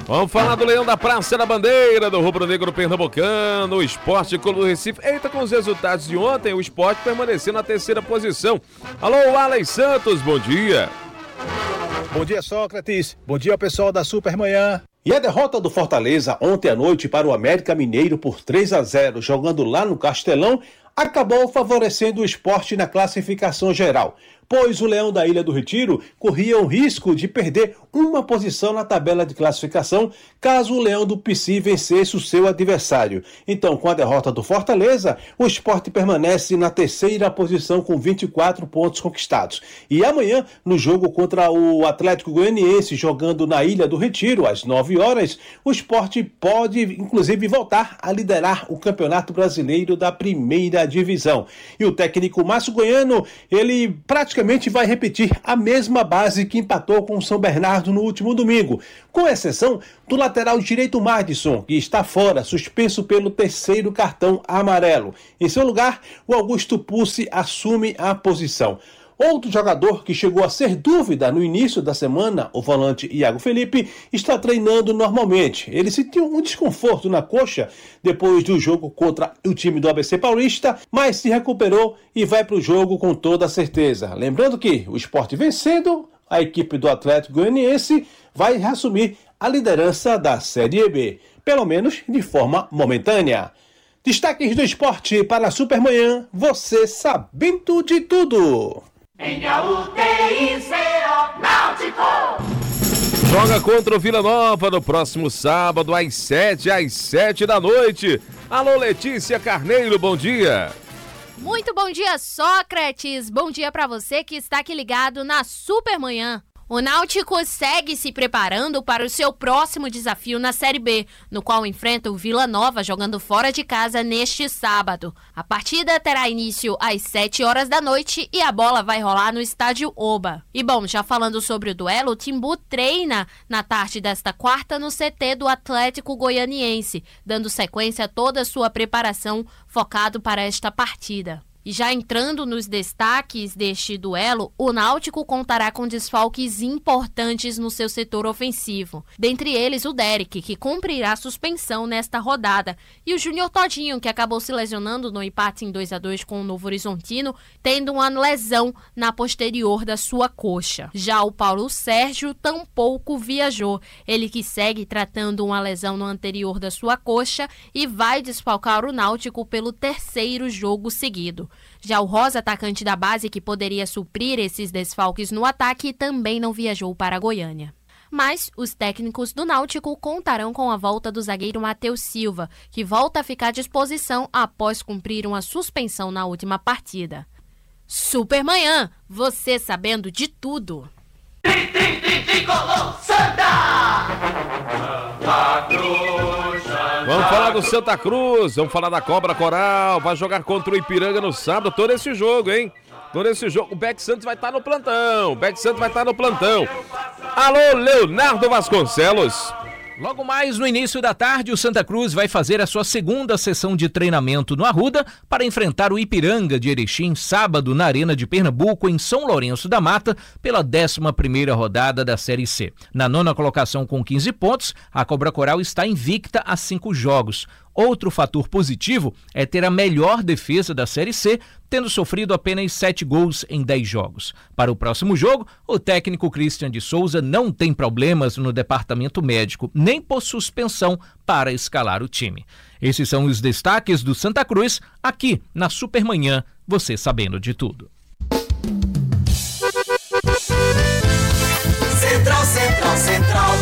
Vamos falar do Leão da Praça da Bandeira, do Rubro Negro Pernambucano, o Esporte Clube do Recife. Eita, com os resultados de ontem, o Esporte permaneceu na terceira posição. Alô, Alex Santos, bom dia. Bom dia, Sócrates. Bom dia ao pessoal da Supermanhã. E a derrota do Fortaleza ontem à noite para o América Mineiro por 3-0, jogando lá no Castelão, acabou favorecendo o Esporte na classificação geral, pois o Leão da Ilha do Retiro corria o risco de perder uma posição na tabela de classificação caso o Leão do Pici vencesse o seu adversário. Então, com a derrota do Fortaleza, o Sport permanece na terceira posição com 24 pontos conquistados. E amanhã, no jogo contra o Atlético Goianiense, jogando na Ilha do Retiro, às 9 horas, o Sport pode, inclusive, voltar a liderar o Campeonato Brasileiro da Primeira Divisão. E o técnico Márcio Goiano, ele praticamente vai repetir a mesma base que empatou com o São Bernardo no último domingo, com exceção do lateral direito Madison, que está fora, suspenso pelo terceiro cartão amarelo. Em seu lugar, o Augusto Pucci assume a posição. Outro jogador que chegou a ser dúvida no início da semana, o volante Iago Felipe, está treinando normalmente. Ele sentiu um desconforto na coxa depois do jogo contra o time do ABC Paulista, mas se recuperou e vai para o jogo com toda certeza. Lembrando que o Sport vencendo, a equipe do Atlético Goianiense vai reassumir a liderança da Série B, pelo menos de forma momentânea. Destaques do esporte para a Supermanhã, você sabendo de tudo. Náutico. Joga contra o Vila Nova no próximo sábado, às 7 da noite. Alô, Letícia Carneiro, bom dia. Muito bom dia, Sócrates. Bom dia para você que está aqui ligado na Supermanhã. O Náutico segue se preparando para o seu próximo desafio na Série B, no qual enfrenta o Vila Nova jogando fora de casa neste sábado. A partida terá início às 7 horas da noite e a bola vai rolar no estádio Oba. E bom, já falando sobre o duelo, o Timbu treina na tarde desta quarta no CT do Atlético Goianiense, dando sequência a toda a sua preparação focado para esta partida. E já entrando nos destaques deste duelo, o Náutico contará com desfalques importantes no seu setor ofensivo. Dentre eles, o Derek, que cumprirá suspensão nesta rodada, e o Júnior Todinho, que acabou se lesionando no empate em 2-2 com o Novo Horizontino, tendo uma lesão na posterior da sua coxa. Já o Paulo Sérgio tampouco viajou, ele que segue tratando uma lesão no anterior da sua coxa e vai desfalcar o Náutico pelo terceiro jogo seguido. Já o Rosa, atacante da base que poderia suprir esses desfalques no ataque, também não viajou para Goiânia. Mas os técnicos do Náutico contarão com a volta do zagueiro Matheus Silva, que volta a ficar à disposição após cumprir uma suspensão na última partida. Supermanhã, você sabendo de tudo. Vamos falar do Santa Cruz, vamos falar da Cobra Coral, vai jogar contra o Ipiranga no sábado, todo esse jogo, hein? Todo esse jogo, o Beck Santos vai estar no plantão, Alô, Leonardo Vasconcelos. Logo mais no início da tarde, o Santa Cruz vai fazer a sua segunda sessão de treinamento no Arruda para enfrentar o Ipiranga de Erechim sábado na Arena de Pernambuco, em São Lourenço da Mata, pela 11ª rodada da Série C. Na nona colocação com 15 pontos, a Cobra Coral está invicta a 5 jogos. Outro fator positivo é ter a melhor defesa da Série C, tendo sofrido apenas 7 gols em 10 jogos. Para o próximo jogo, o técnico Christian de Souza não tem problemas no departamento médico, nem por suspensão para escalar o time. Esses são os destaques do Santa Cruz, aqui na Supermanhã, você sabendo de tudo. Central.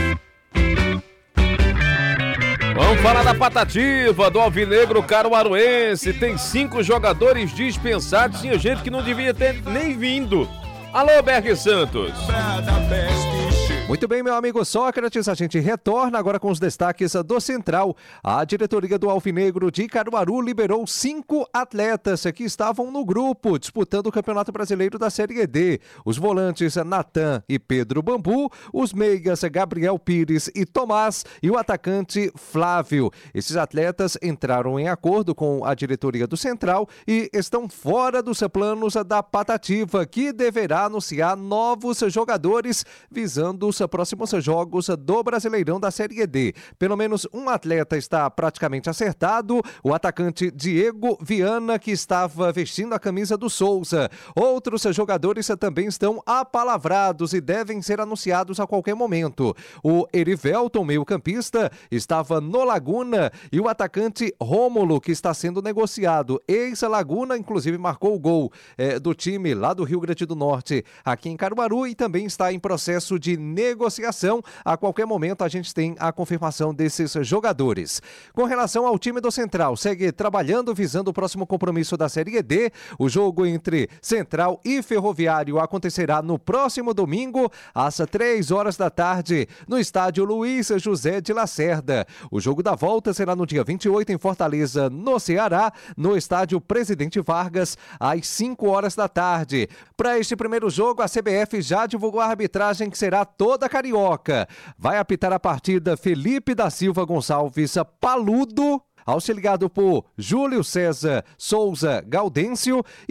Vamos falar da Patativa, do Alvinegro Caruaruense. Tem 5 jogadores dispensados, tinha gente que não devia ter nem vindo. Alô, Berg Santos. Muito bem, meu amigo Sócrates, a gente retorna agora com os destaques do Central. A diretoria do Alvinegro de Caruaru liberou 5 atletas que estavam no grupo disputando o Campeonato Brasileiro da Série D. Os volantes Natan e Pedro Bambu, os meias Gabriel Pires e Tomás e o atacante Flávio. Esses atletas entraram em acordo com a diretoria do Central e estão fora dos planos da Patativa, que deverá anunciar novos jogadores visando os próximos jogos do Brasileirão da Série D. Pelo menos um atleta está praticamente acertado, o atacante Diego Viana, que estava vestindo a camisa do Souza. Outros jogadores também estão apalavrados e devem ser anunciados a qualquer momento. O Erivelton, meio-campista, estava no Laguna, e o atacante Rômulo, que está sendo negociado. Ex-Laguna, inclusive, marcou o gol do time lá do Rio Grande do Norte, aqui em Caruaru, e também está em processo de negociação. A qualquer momento a gente tem a confirmação desses jogadores. Com relação ao time do Central, segue trabalhando visando o próximo compromisso da Série D. O jogo entre Central e Ferroviário acontecerá no próximo domingo, às 3h da tarde, no estádio Luiz José de Lacerda. O jogo da volta será no dia 28 em Fortaleza, no Ceará, no estádio Presidente Vargas, às 5h da tarde. Para este primeiro jogo, a CBF já divulgou a arbitragem, que será toda carioca. Vai apitar a partida Felipe da Silva Gonçalves Paludo, auxiliado por Júlio César Souza Gaudêncio,